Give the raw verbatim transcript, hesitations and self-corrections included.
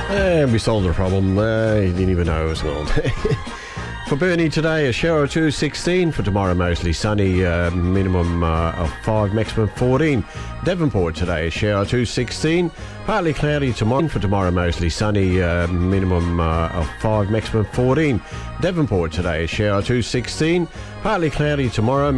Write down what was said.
And we solved the problem. Uh, you didn't even know it was gone. For Burnie today, a shower of two, sixteen. For tomorrow, mostly sunny, uh, minimum uh, of five, maximum fourteen. Devonport today, a shower of two, sixteen. Partly cloudy tomorrow. For tomorrow, mostly sunny, uh, minimum uh, of five, maximum fourteen. Devonport today, a shower of two, sixteen. Partly cloudy tomorrow.